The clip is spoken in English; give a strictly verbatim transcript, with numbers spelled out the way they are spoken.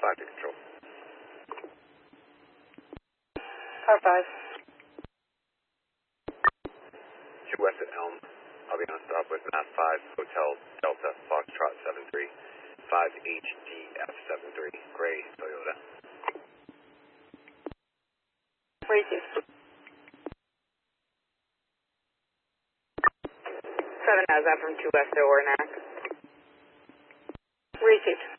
five to control. Car five. Two west at Elm. I'll be on stop with Mass five, Hotel Delta, Foxtrot seven three, five H D F seven three, Gray Toyota. Received. seven has that from two west at Ornac. Received.